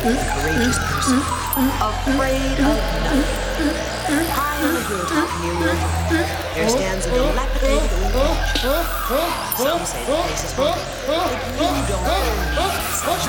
a courageous person, afraid of nothing. High on a hilltop near your home, there stands a dilapidated old mansion. Some say the place is haunted, but you don't believe such